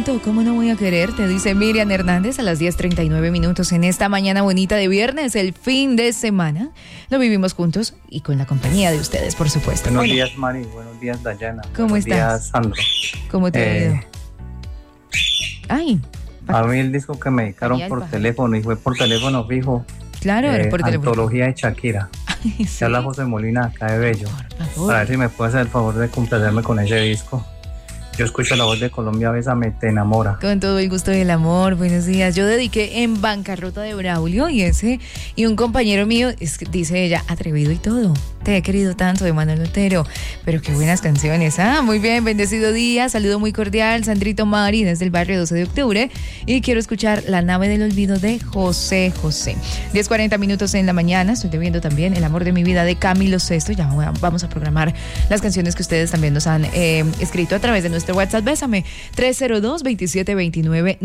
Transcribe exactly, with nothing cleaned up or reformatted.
tanto, ¿cómo no voy a quererte? Dice Miriam Hernández a las diez treinta y nueve minutos en esta mañana bonita de viernes, el fin de semana. Lo vivimos juntos y con la compañía de ustedes, por supuesto. Buenos Hola. días, Mari. Buenos días, Dayana. ¿Cómo Buenos estás? días, Sandro. ¿Cómo te ha Eh, ido? Ay. A mí el disco que me dedicaron Ay, por Alba. teléfono y fue por teléfono fijo. Claro, eh, por teléfono. Antología de Shakira. Ay, sí. Se habla José Molina acá de Bello. Por favor. Para ver si me puede hacer el favor de complacerme con ese disco. Yo escucho la voz de Colombia, Bésame, te enamora. Con todo el gusto del amor, buenos días. Yo dediqué En Bancarrota de Braulio y ese, y un compañero mío, es que dice ella, atrevido y todo. Te he querido tanto, de Manuel Otero. Pero qué buenas canciones. Ah, muy bien, bendecido día, saludo muy cordial, Sandrito Mari, desde el barrio doce de octubre. Y quiero escuchar La nave del olvido de José José. diez cuarenta minutos en la mañana, estoy viendo también El amor de mi vida de Camilo Sesto. Ya vamos a programar las canciones que ustedes también nos han eh, escrito a través de nuestro WhatsApp. Bésame, tres cero dos, veintisiete veintinueve.